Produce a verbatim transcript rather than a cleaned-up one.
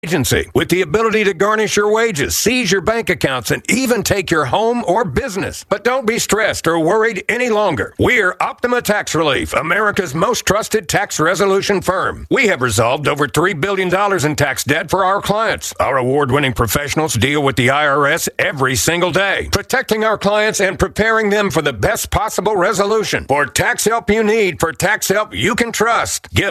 Agency with the ability to garnish your wages, seize your bank accounts, and even take your home or business. But don't be stressed or worried any longer. We're Optima Tax Relief, America's most trusted tax resolution firm. We have resolved over three billion dollars in tax debt for our clients. Our award-winning professionals deal with the I R S every single day, protecting our clients and preparing them for the best possible resolution. For tax help you need, for tax help you can trust, give